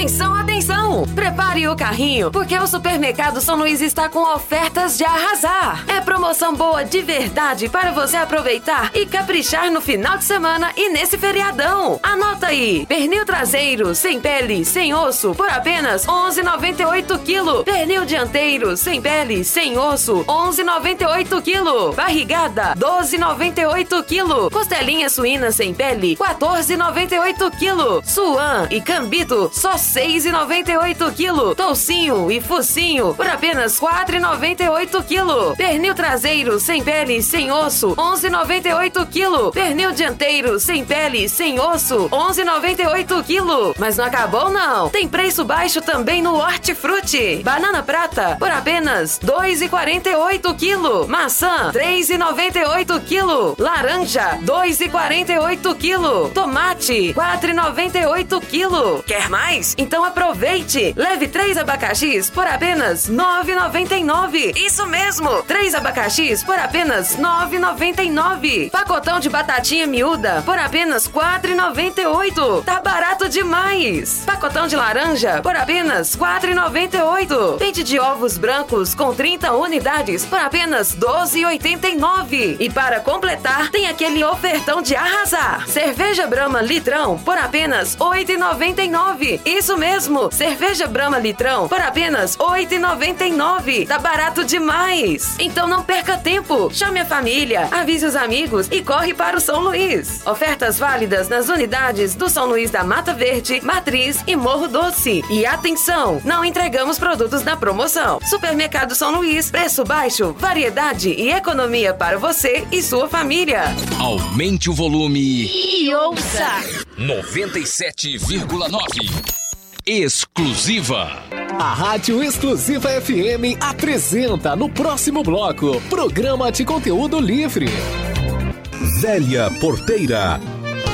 Atenção, atenção! Prepare o carrinho, porque o Supermercado São Luís está com ofertas de arrasar. É promoção boa de verdade para você aproveitar e caprichar no final de semana e nesse feriadão. Anota aí: pernil traseiro, sem pele, sem osso, por apenas R$ 11,98 kg. Pernil dianteiro, sem pele, sem osso, R$ 11,98 kg. Barrigada, R$ 12,98 kg. Costelinha suína sem pele, R$ 14,98 kg. Suan e cambito, só R$ 6,98 kg. Toucinho e focinho, por apenas R$ 4,98 kg. Pernil traseiro, sem pele, sem osso, R$ 11,98 kg. Pernil dianteiro, sem pele, sem osso, R$ 11,98 kg. Mas não acabou não. Tem preço baixo também no Hortifruti. Banana prata, por apenas R$ 2,48 kg. Maçã, R$ 3,98 kg. Laranja, R$ 2,48 kg. Tomate, R$ 4,98 kg. Quer mais? Então aproveite. Leve 3 abacaxis por apenas R$ 9,99. Isso mesmo, 3 abacaxis por apenas R$ 9,99. Pacotão de batatinha miúda por apenas R$ 4,98. Tá barato demais. Pacotão de laranja por apenas R$ 4,98. Pente de ovos brancos com 30 unidades por apenas R$ 12,89. E para completar, tem aquele ofertão de arrasar. Cerveja Brahma litrão por apenas R$ 8,99. Isso mesmo, cerveja Brahma litrão por apenas R$ 8,99. Tá barato demais. Então não perca tempo. Chame a família, avise os amigos e corre para o São Luís. Ofertas válidas nas unidades do São Luís da Mata Verde, Matriz e Morro Doce. E atenção, não entregamos produtos na promoção. Supermercado São Luís, preço baixo, variedade e economia para você e sua família. Aumente o volume e ouça 97,9. Exclusiva. A Rádio Exclusiva FM apresenta no próximo bloco programa de conteúdo livre. Velha Porteira,